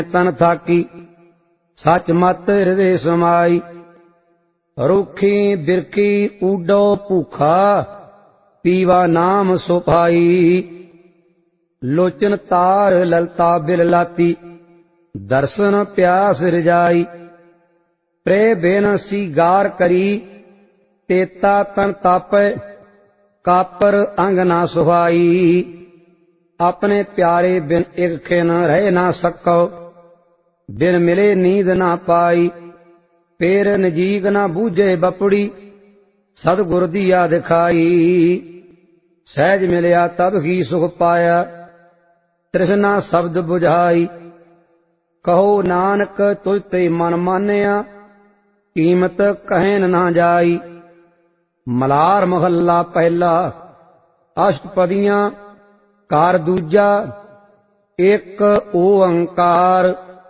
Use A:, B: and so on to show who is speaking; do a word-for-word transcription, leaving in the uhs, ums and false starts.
A: तन थाकी सच मत हृदय समाई। रूखी बिरखी ऊडो भूखा पीवा नाम सुभाई। लोचन तार ललता बिल लाती दर्शन प्यास रिजाई। प्रे बिन सीगार करी तेता तन तापै कापर अंग ना सुहाई। अपने प्यारे बिन एक खिन रह ना सको बिन मिले नींद ना पाई। फेर नजीक ना बूझे बपड़ी सतगुर दिया दिखाई। सहज मिलया तब ही सुख पाया तृष्णा शब्द बुझाई। कहो नानक तुझ ते मन मानिया कीमत कहन ना जाई। मलार महला पहला अष्टपदियां कार दूजा एक ओंकार।